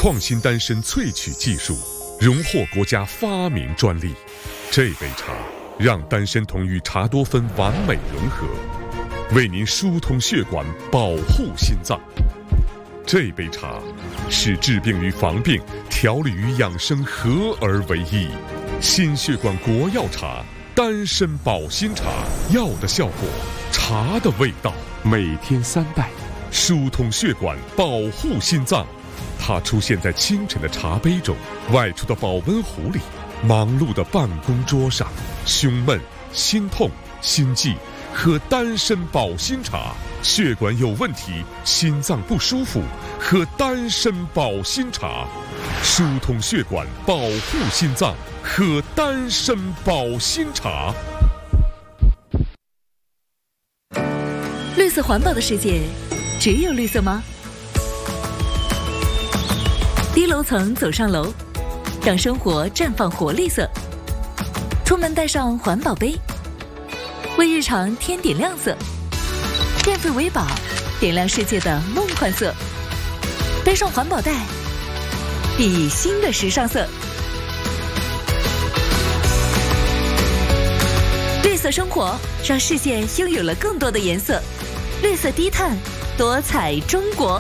创新丹参萃取技术，荣获国家发明专利。这杯茶让丹参酮与茶多酚完美融合，为您疏通血管，保护心脏。这杯茶使治病与防病、调理与养生合而为一。心血管国药茶，丹参保心茶，药的效果，茶的味道。每天3袋，疏通血管，保护心脏。它出现在清晨的茶杯中，外出的保温壶里，忙碌的办公桌上。胸闷、心痛、心悸，喝丹参保心茶。血管有问题，心脏不舒服，喝丹参保心茶。疏通血管，保护心脏，喝丹参保心茶。 绿色环保的世界，只有绿色吗？低楼层走上楼，让生活绽放活绿色。出门带上环保杯，为日常添点亮色。电费为宝，点亮世界的梦幻色。背上环保袋，熠熠新的时尚色。绿色生活，让世界拥有了更多的颜色。绿色低碳，多彩中国。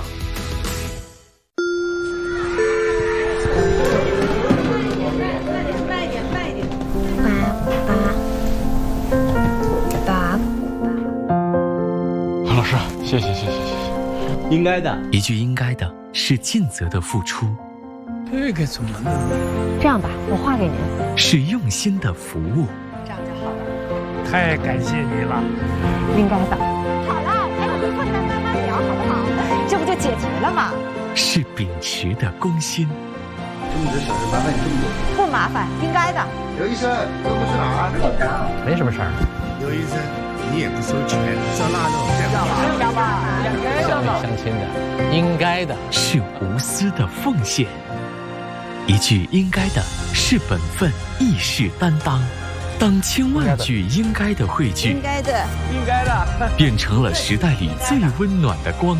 老师，谢谢。 应该的， 一句应该的是尽责的付出。 这个怎么弄？ 这样吧，我画给您。 是用心的服务。 这样就好了。 太感谢你了。 应该的。好了，还有个困难慢慢聊，好不好？这不就解决了吗？ 是秉持的公心。 这么点小事麻烦你这么多。 不麻烦，应该的。 刘医生，都不是哪儿？ 没什么事儿。 刘医生，你也不收钱，照腊肉这样。 要吧， 乡里乡亲的，应该的。 是无私的奉献。一句应该的是本分，亦是担当。当千万句应该的汇聚， 应该的， 变成了时代里最温暖的光。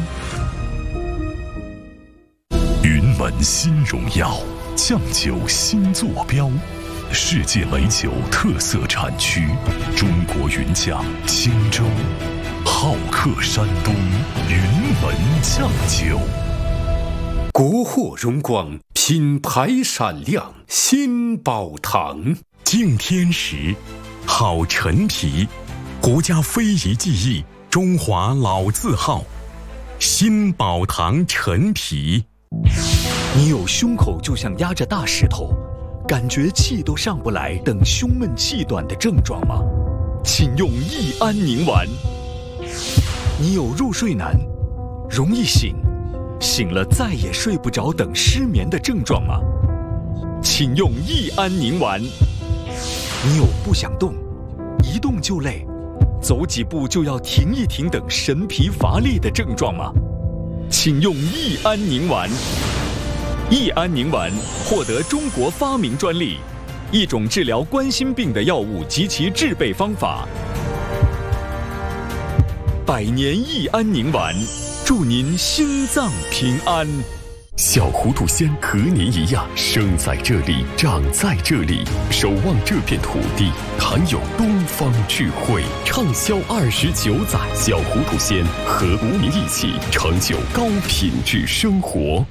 云门新荣耀，酱酒新坐标，世界美酒特色产区，中国云酱青州，好客山东，云门酱酒。 国货荣光，品牌闪亮，新宝堂。 敬天时，好陈皮，国家非遗技艺，中华老字号，新宝堂陈皮。 你有胸口就像压着大石头，感觉气都上不来等胸闷气短的症状吗？请用益安宁丸。你有入睡难，容易醒，醒了再也睡不着等失眠的症状吗？请用益安宁丸。你有不想动，一动就累，走几步就要停一停等神疲乏力的症状吗？请用益安宁丸。益安宁丸获得中国发明专利，一种治疗冠心病的药物及其制备方法。100年益安宁丸，祝您心脏平安。 小糊涂仙和您一样，生在这里，长在这里，守望这片土地，含有东方智慧，畅销29载。小糊涂仙和国民一起成就高品质生活。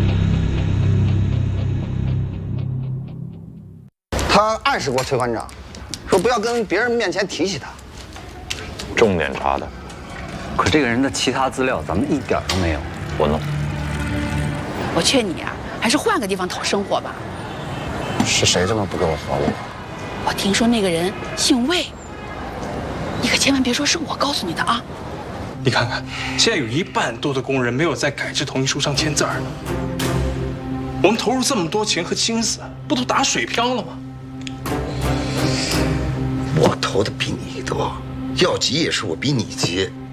他暗示过崔馆长，说不要跟别人面前提起他。 重点查的， 可这个人的其他资料咱们一点都没有。 我弄。 我劝你啊，还是换个地方讨生活吧。 是谁这么不给我活路？ 我听说那个人姓魏，你可千万别说是我告诉你的啊。 你看看，现在有1半多的工人没有在改制同意书上签字儿。我们投入这么多钱和心思，不都打水漂了吗？ 我投的比你多，要急也是我比你急。